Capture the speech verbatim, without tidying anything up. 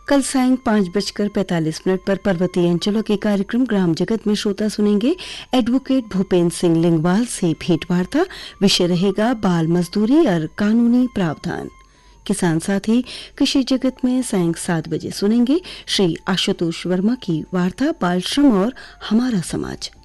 कल सायं पाँच बजकर पैंतालीस मिनट पर पर्वतीय अंचलों के कार्यक्रम ग्राम जगत में श्रोता सुनेंगे एडवोकेट भूपेन्द्र सिंह लिंगवाल से भेंटवार्ता। विषय रहेगा बाल मजदूरी और कानूनी प्रावधान। किसान साथी कृषि जगत में सायं सात बजे सुनेंगे श्री आशुतोष वर्मा की वार्ता बाल श्रम और हमारा समाज।